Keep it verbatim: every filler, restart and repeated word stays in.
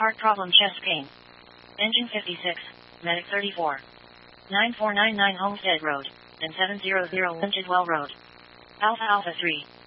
Heart problem, chest pain. Engine fifty-six, Medic thirty-four. nine four nine nine Homestead Road, and seven zero zero Well Road. Alpha Alpha three.